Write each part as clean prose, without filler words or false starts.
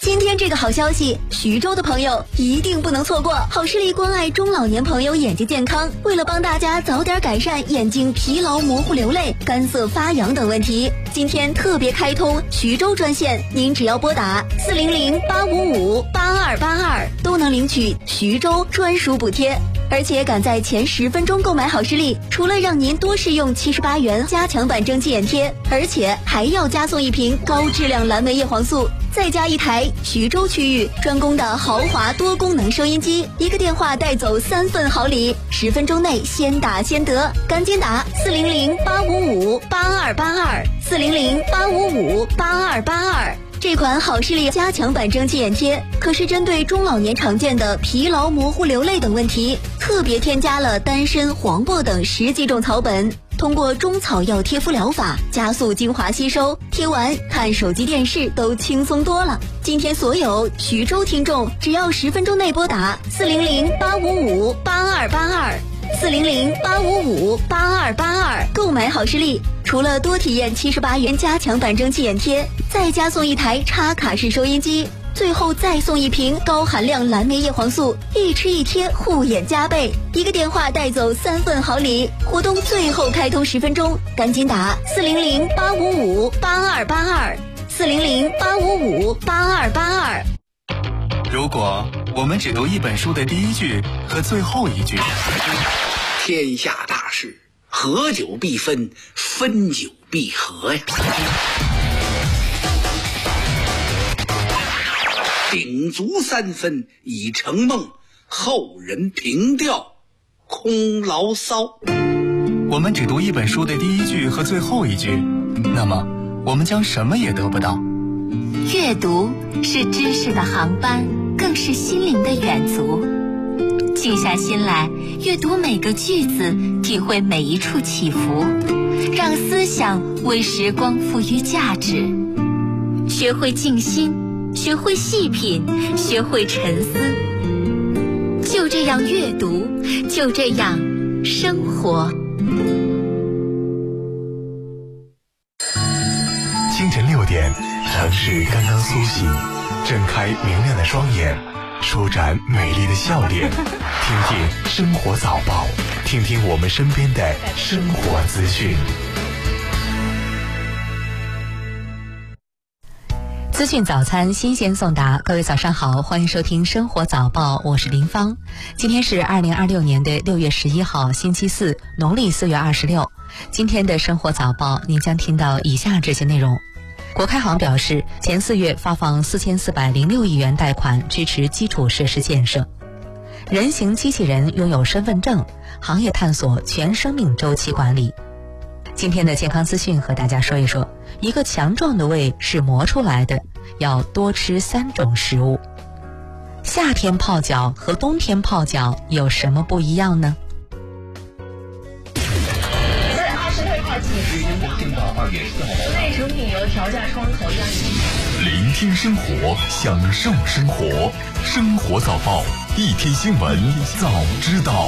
今天这个好消息，徐州的朋友一定不能错过。好视力关爱中老年朋友眼睛健康，为了帮大家早点改善眼睛疲劳、模糊、流泪、干涩、发痒等问题，今天特别开通徐州专线，您只要拨打400-855-8282，都能领取徐州专属补贴。而且赶在前10分钟购买好视力，除了让您多试用78元加强版蒸汽眼贴，而且还要加送一瓶高质量蓝莓叶黄素，再加一台徐州区域专供的豪华多功能收音机，一个电话带走3份好礼，10分钟内先打先得，赶紧打400-855-8282，400-855-8282。这款好视力加强版蒸汽眼贴可是针对中老年常见的疲劳、模糊、流泪等问题，特别添加了丹参、黄柏等10几种草本，通过中草药贴敷疗法加速精华吸收，贴完看手机电视都轻松多了。今天所有徐州听众只要10分钟内拨打400-855-8282，400-855-8282购买好视力，除了多体验78元加强版蒸汽眼贴，再加送一台插卡式收音机，最后再送一瓶高含量蓝莓叶黄素，一吃一贴护眼加倍，一个电话带走3份好礼。活动最后开通10分钟，赶紧打400-855-8282，400-855-8282。 如果我们只读一本书的第一句和最后一句， 天下大事，合久必分，分久必合呀。鼎足3分已成梦，后人凭吊空牢骚。 我们只读一本书的第一句和最后一句，那么我们将什么也得不到。 阅读是知识的航班，更是心灵的远足。静下心来，阅读每个句子，体会每一处起伏，让思想为时光赋予价值。学会静心，学会细品，学会沉思。就这样阅读，就这样生活。 清晨6点，城市刚刚苏醒，睁开明亮的双眼，舒展美丽的笑脸，听听生活早报，听听我们身边的生活资讯。 资讯早餐新鲜送达，各位早上好，欢迎收听生活早报，我是林芳。今天是2026年的6月11号星期四，农历4月26。今天的生活早报您将听到以下这些内容。国开行表示，前4月发放4406亿元贷款支持基础设施建设。人形机器人拥有身份证，行业探索全生命周期管理。今天的健康资讯和大家说一说，一个强壮的胃是磨出来的，要多吃3种食物。夏天泡脚和冬天泡脚有什么不一样呢？ 在20六号起，到2月4号，内成品油调价窗口样品。 聆听生活，享受生活，生活早报，一天新闻早知道。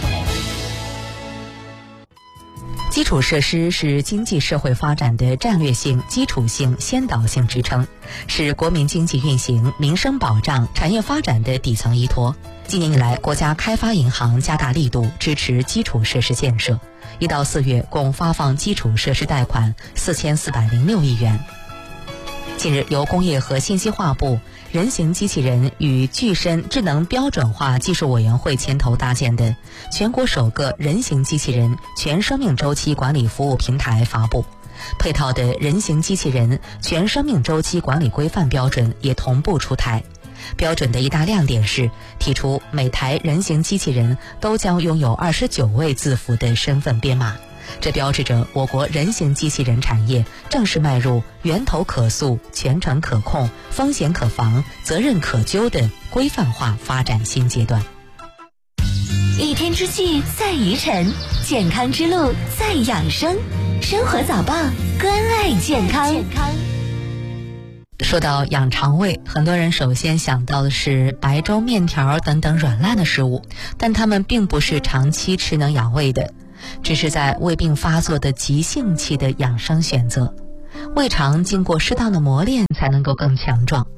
基础设施是经济社会发展的战略性、基础性、先导性支撑，是国民经济运行、民生保障、产业发展的底层依托。今年以来，国家开发银行加大力度支持基础设施建设，1到4月共发放基础设施贷款4406亿元。近日，由工业和信息化部人形机器人与具身智能标准化技术委员会牵头搭建的全国首个人形机器人全生命周期管理服务平台发布，配套的人形机器人全生命周期管理规范标准也同步出台。标准的一大亮点是提出每台人形机器人都将拥有29位字符的身份编码，这标志着我国人形机器人产业正式迈入源头可溯、全程可控、风险可防、责任可究的规范化发展新阶段。 一天之计在于晨，健康之路在养生。生活早报，关爱健康。 说到养肠胃，很多人首先想到的是白粥、面条等等软烂的食物，但它们并不是长期吃能养胃的，只是在胃病发作的急性期的养生选择。胃肠经过适当的磨练才能够更强壮。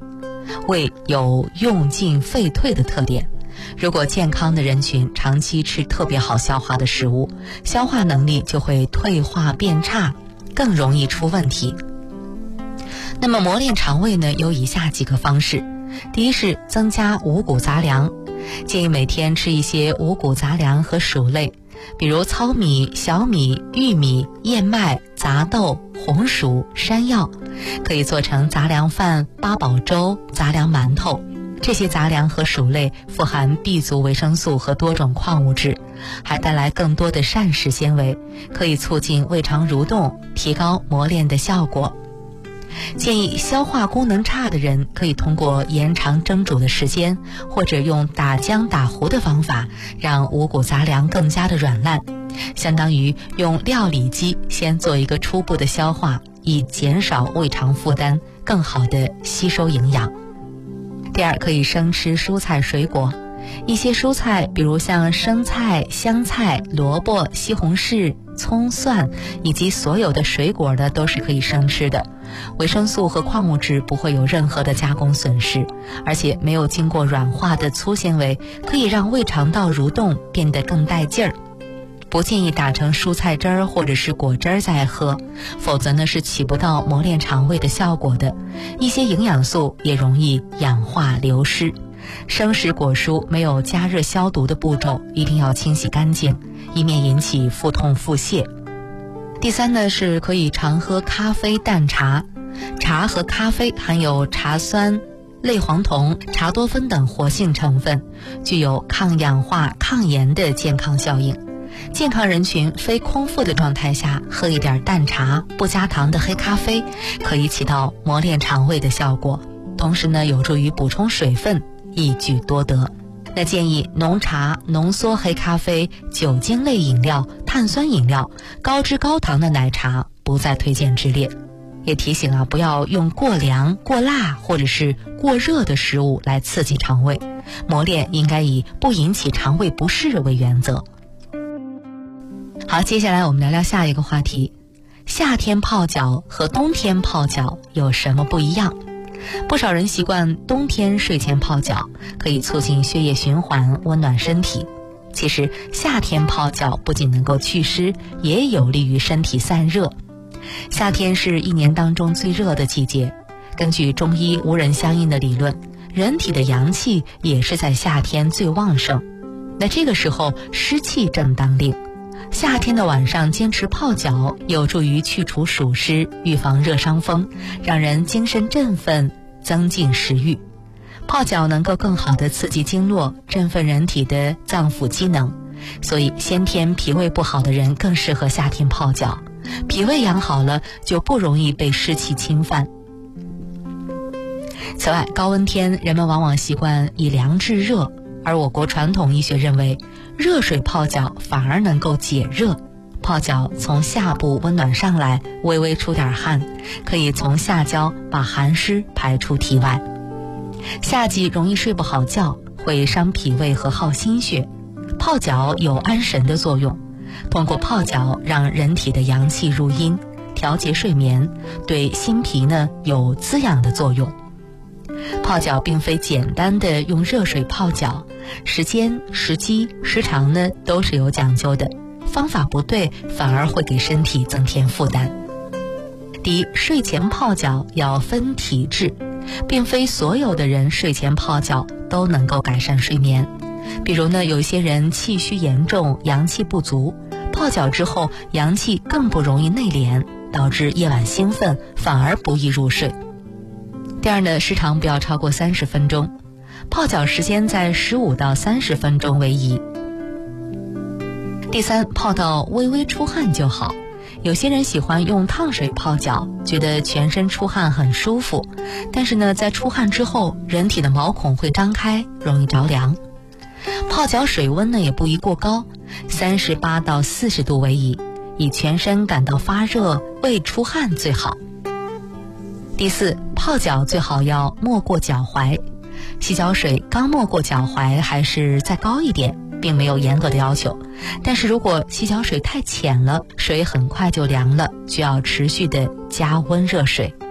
胃有用进废退的特点。如果健康的人群长期吃特别好消化的食物，消化能力就会退化变差，更容易出问题。那么磨练肠胃呢，有以下几个方式。第一是增加五谷杂粮，建议每天吃一些五谷杂粮和薯类，比如糙米、小米、玉米、燕麦、杂豆、红薯、山药，可以做成杂粮饭、八宝粥、杂粮馒头。这些杂粮和薯类富含 B 族维生素和多种矿物质，还带来更多的膳食纤维，可以促进胃肠蠕动，提高磨练的效果。建议消化功能差的人可以通过延长蒸煮的时间，或者用打浆打糊的方法，让五谷杂粮更加的软烂，相当于用料理机先做一个初步的消化，以减少胃肠负担，更好的吸收营养。第二，可以生吃蔬菜水果。一些蔬菜，比如像生菜、香菜、萝卜、西红柿、葱、蒜，以及所有的水果的都是可以生吃的。维生素和矿物质不会有任何的加工损失，而且没有经过软化的粗纤维，可以让胃肠道蠕动变得更带劲儿。不建议打成蔬菜汁儿或者是果汁儿再喝，否则呢是起不到磨练肠胃的效果的。一些营养素也容易氧化流失。生食果蔬没有加热消毒的步骤，一定要清洗干净，以免引起腹痛腹泻。第三呢，是可以常喝咖啡淡茶。茶和咖啡含有茶酸、类黄酮、茶多酚等活性成分，具有抗氧化、抗炎的健康效应。健康人群非空腹的状态下喝一点淡茶，不加糖的黑咖啡，可以起到磨练肠胃的效果，同时呢有助于补充水分，一举多得。那建议浓茶、浓缩黑咖啡、酒精类饮料、碳酸饮料、高脂高糖的奶茶不在推荐之列。也提醒不要用过凉、过辣或者是过热的食物来刺激肠胃。磨练应该以不引起肠胃不适为原则。好，接下来我们聊聊下一个话题。夏天泡脚和冬天泡脚有什么不一样？不少人习惯冬天睡前泡脚，可以促进血液循环，温暖身体。其实夏天泡脚不仅能够祛湿，也有利于身体散热。夏天是一年当中最热的季节，根据中医无人相应的理论，人体的阳气也是在夏天最旺盛。那这个时候湿气正当令，夏天的晚上坚持泡脚，有助于去除暑湿，预防热伤风，让人精神振奋，增进食欲。泡脚能够更好地刺激经络，振奋人体的脏腑机能，所以先天脾胃不好的人更适合夏天泡脚。脾胃养好了，就不容易被湿气侵犯。此外，高温天人们往往习惯以凉制热，而我国传统医学认为，热水泡脚反而能够解热。泡脚从下部温暖上来，微微出点汗，可以从下焦把寒湿排出体外。夏季容易睡不好觉，会伤脾胃和耗心血，泡脚有安神的作用。通过泡脚让人体的阳气入阴，调节睡眠，对心脾呢有滋养的作用。泡脚并非简单的用热水泡脚，时间、时机、时长呢都是有讲究的，方法不对反而会给身体增添负担。第一，睡前泡脚要分体质，并非所有的人睡前泡脚都能够改善睡眠。比如呢，有些人气虚严重，阳气不足，泡脚之后阳气更不容易内敛，导致夜晚兴奋，反而不易入睡。第二呢，时长不要超过30分钟，泡脚时间在15到30分钟为宜。第三，泡到微微出汗就好。有些人喜欢用烫水泡脚，觉得全身出汗很舒服，但是呢，在出汗之后，人体的毛孔会张开，容易着凉。泡脚水温呢也不宜过高，38到40度为宜，以全身感到发热、未出汗最好。第四，泡脚最好要没过脚踝，洗脚水刚没过脚踝还是再高一点，并没有严格的要求。但是如果洗脚水太浅了，水很快就凉了，需要持续的加温热水。